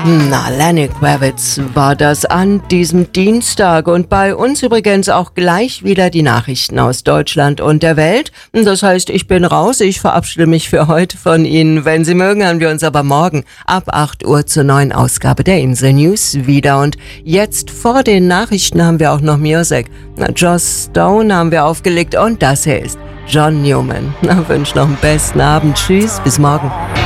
Na, Lenny Kravitz war das an diesem Dienstag und bei uns übrigens auch gleich wieder die Nachrichten aus Deutschland und der Welt. Das heißt, ich bin raus, ich verabschiede mich für heute von Ihnen. Wenn Sie mögen, hören wir uns aber morgen ab 8 Uhr zur neuen Ausgabe der Insel News wieder. Und jetzt vor den Nachrichten haben wir auch noch Music. Joss Stone haben wir aufgelegt und das hier ist John Newman. Ich wünsche noch einen besten Abend. Tschüss, bis morgen.